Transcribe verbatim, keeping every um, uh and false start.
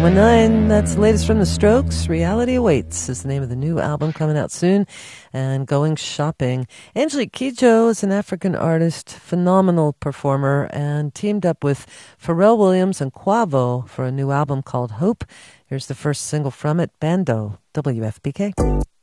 one nine, that's the latest from The Strokes. Reality Awaits is the name of the new album coming out soon. And Going Shopping. Angelique Kidjo is an African artist, phenomenal performer, and teamed up with Pharrell Williams and Quavo for a new album called Hope. Here's the first single from it, Bando, W F P K.